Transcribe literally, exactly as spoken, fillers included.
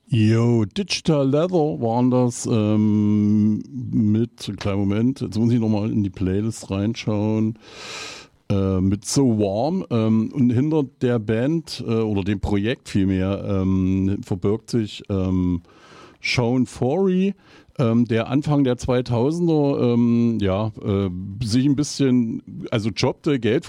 Yo, Digital Leather waren das ähm, mit, kleinen Moment, jetzt muss ich nochmal in die Playlist reinschauen, äh, mit So Warm ähm, und hinter der Band äh, oder dem Projekt vielmehr ähm, verbirgt sich ähm, Sean Forey, ähm, der Anfang der zweitausender ähm, ja, äh, sich ein bisschen, also jobbte, Geld